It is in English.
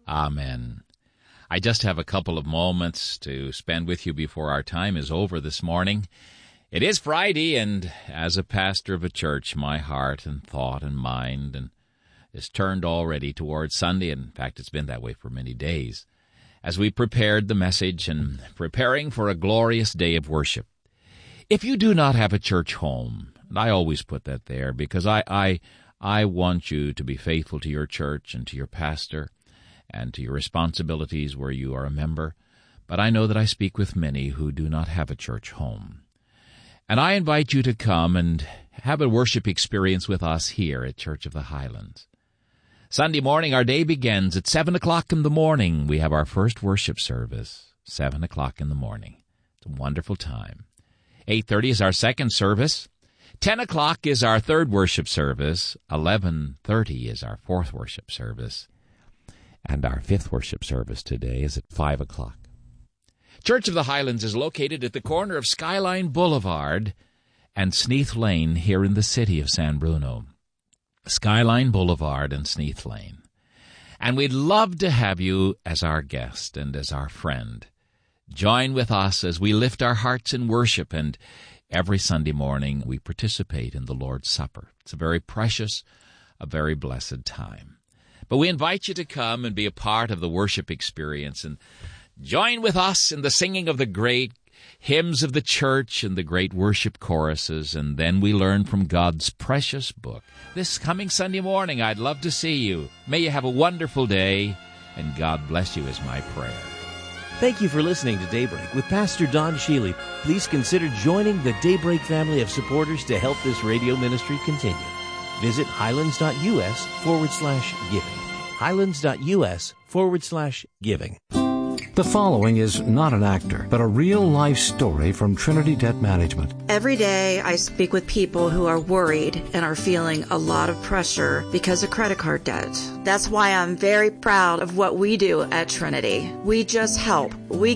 Amen. I just have a couple of moments to spend with you before our time is over this morning. It is Friday, and as a pastor of a church, my heart and thought and mind is turned already towards Sunday. In fact, it's been that way for many days, as we prepared the message and preparing for a glorious day of worship. If you do not have a church home, and I always put that there because I want you to be faithful to your church and to your pastor and to your responsibilities where you are a member, but I know that I speak with many who do not have a church home. And I invite you to come and have a worship experience with us here at Church of the Highlands. Sunday morning, our day begins at 7 o'clock in the morning. We have our first worship service, 7 o'clock in the morning. It's a wonderful time. 8:30 is our second service. 10 o'clock is our third worship service. 11:30 is our fourth worship service. And our fifth worship service today is at 5 o'clock. Church of the Highlands is located at the corner of Skyline Boulevard and Sneath Lane here in the city of San Bruno. Skyline Boulevard and Sneath Lane. And we'd love to have you as our guest and as our friend. Join with us as we lift our hearts in worship, and every Sunday morning we participate in the Lord's Supper. It's a very precious, a very blessed time. But we invite you to come and be a part of the worship experience and join with us in the singing of the great hymns of the church and the great worship choruses, and then we learn from God's precious book. This coming Sunday morning, I'd love to see you. May you have a wonderful day, and God bless you is my prayer. Thank you for listening to Daybreak with Pastor Don Shealy. Please consider joining the Daybreak family of supporters to help this radio ministry continue. Visit highlands.us/giving. highlands.us/giving. The following is not an actor, but a real-life story from Trinity Debt Management. Every day I speak with people who are worried and are feeling a lot of pressure because of credit card debt. That's why I'm very proud of what we do at Trinity. We just help. We